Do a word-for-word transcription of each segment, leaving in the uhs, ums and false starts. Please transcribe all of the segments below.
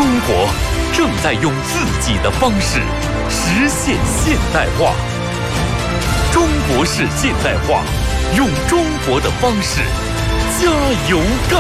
中国正在用自己的方式实现现代化。中国式现代化，用中国的方式加油干！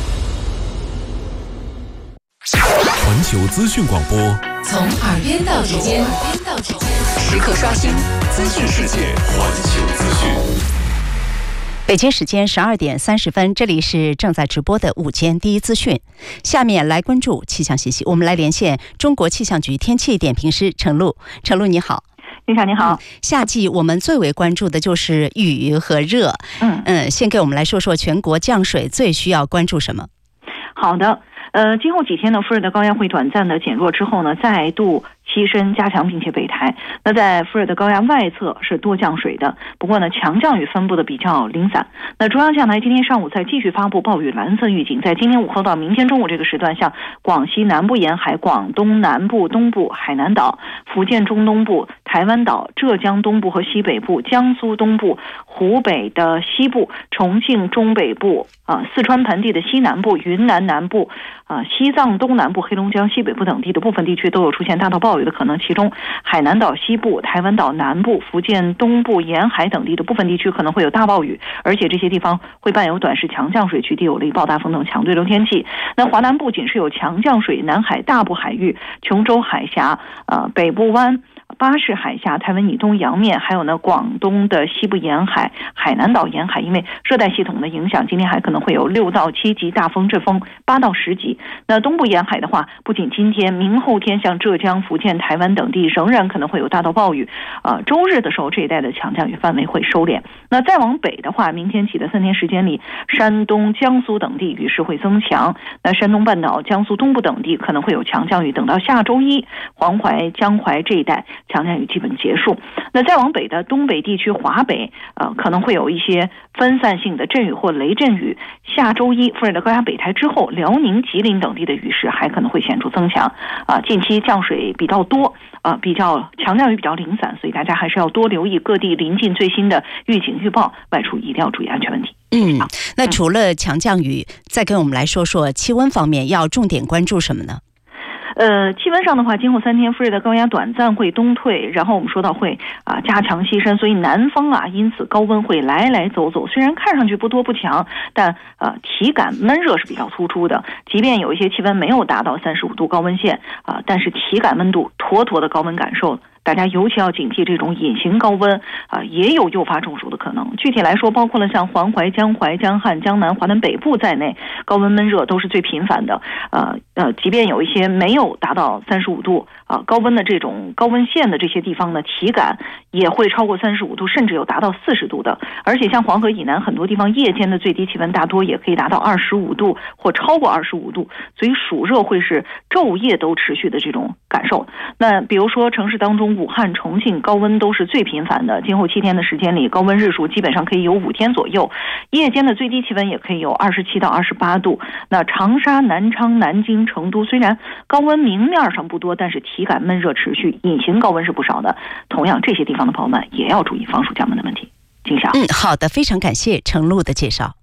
环球资讯广播， 从耳边到指尖，时刻刷新资讯世界。 环球资讯。 北京时间十二点三十分，这里是正在直播的午间第一资讯。下面来关注气象信息，我们来连线中国气象局天气点评师程璐。程璐你好。 林晓你好、嗯。 夏季我们最为关注的就是雨和热。嗯嗯，先给我们来说说全国降水最需要关注什么？ 好的，呃，今后几天呢，副热带高压会短暂的减弱之后呢，再度西伸加强并且北抬。那在副热带高压外侧是多降水的，不过呢强降雨分布的比较零散。那中央气象台今天上午在继续发布暴雨蓝色预警，在今天午后到明天中午这个时段，像广西南部沿海、广东南部、东部、海南岛、福建中东部、台湾岛、浙江东部和西北部、江苏东部、湖北的西部、重庆中北部、啊四川盆地的西南部、云南南部、啊西藏东南部、黑龙江西北部等地的部分地区都有出现大到暴雨的可能，其中海南岛西部、台湾岛南部、福建东部沿海等地的部分地区可能会有大暴雨，而且这些地方会伴有短时强降水，局地有雷暴、大风等强对流天气。那华南部仅是有强降水，南海大部海域、琼州海峡、呃北部湾、巴士海峡、台湾以东洋面，还有呢广东的西部沿海、海南岛沿海，因为热带系统的影响，今天还可能会有六到七级大风阵风，八到十级。那东部沿海的话，不仅今天、明后天，像浙江、福建、台湾等地仍然可能会有大到暴雨。呃，周日的时候，这一带的强降雨范围会收敛。那再往北的话，明天起的三天时间里，山东、江苏等地雨势会增强。那山东半岛、江苏东部等地可能会有强降雨，等到下周一，黄淮、江淮这一带强降雨基本结束。那再往北的东北地区、华北，呃，可能会有一些分散性的阵雨或雷阵雨。下周一，副热带高压北抬之后，辽宁、吉林等地的雨势还可能会显著增强。啊、呃，近期降水比较多，啊、呃，比较强降雨比较零散，所以大家还是要多留意各地临近最新的预警预报，外出一定要注意安全问题。 嗯，那除了强降雨，嗯、再跟我们来说说气温方面要重点关注什么呢？ 呃，气温上的话，今后三天副热带高压短暂会东退，然后我们说到会啊加强西伸，所以南方啊，因此高温会来来走走。虽然看上去不多不强，但呃体感闷热是比较突出的。即便有一些气温没有达到三十五度高温线啊、呃，但是体感温度妥妥的高温感受。大家尤其要警惕这种隐形高温啊、呃，也有诱发中暑的可能。具体来说，包括了像黄淮、江淮、江汉、江南、华南北部在内，高温闷热都是最频繁的。呃呃，即便有一些没有达到三十五度啊、呃、高温的这种高温线的这些地方呢，体感也会超过三十五度，甚至有达到四十度的。而且像黄河以南很多地方夜间的最低气温大多也可以达到二十五度或超过二十五度，所以暑热会是昼夜都持续的这种感受。那比如说城市当中，武汉、重庆高温都是最频繁的，今后七天的时间里，高温日数基本上可以有五天左右，夜间的最低气温也可以有二十七到二十八度。那长沙、南昌、南京、成都虽然高温明面上不多，但是体感闷热持续，隐形高温是不少的。同样，这些地方的朋友们也要注意防暑降温的问题。金晓， 嗯，好的，非常感谢程璐的介绍。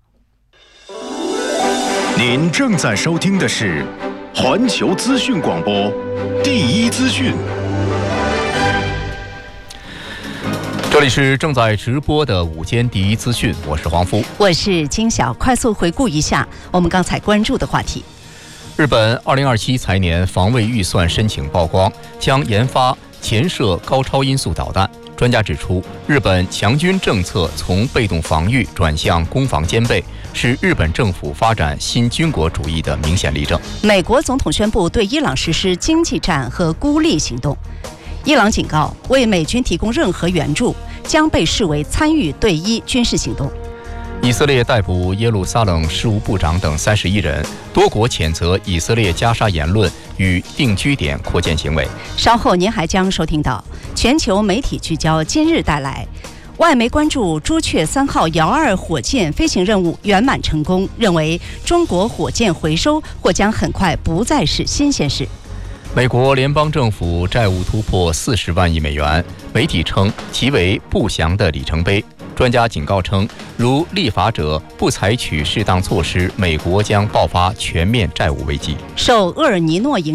您正在收听的是环球资讯广播第一资讯。 这里是正在直播的午间第一资讯，我是黄福， 我是金晓。快速回顾一下我们刚才关注的话题。 日本二零二七财年防卫预算申请曝光，将研发潜射高超音速导弹。专家指出，日本强军政策从被动防御转向攻防兼备，是日本政府发展新军国主义的明显例证。 美国总统宣布对伊朗实施经济战和孤立行动。伊朗警告，为美军提供任何援助将被视为参与对伊军事行动。 以色列逮捕耶路撒冷事务部长等三十一人，多国谴责以色列加沙言论与定居点扩建行为。 稍后您还将收听到全球媒体聚焦今日带来，外媒关注朱雀三号遥二火箭飞行任务圆满成功，认为中国火箭回收或将很快不再是新鲜事。 美国联邦政府债务突破四十万亿美元，媒体称其为不祥的里程碑。专家警告称，如立法者不采取适当措施，美国将爆发全面债务危机。 受厄尔尼诺影